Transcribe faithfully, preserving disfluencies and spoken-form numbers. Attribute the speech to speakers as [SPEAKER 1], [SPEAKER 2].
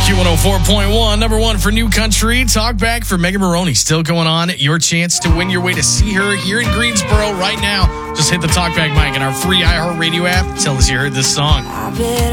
[SPEAKER 1] Q one oh four point one, number one for New Country. Talk back for Megan Maroney. Still going on. Your chance to win your way to see her here in Greensboro right now. Just hit the Talkback mic in our free iHeartRadio app. Tell us you heard this song.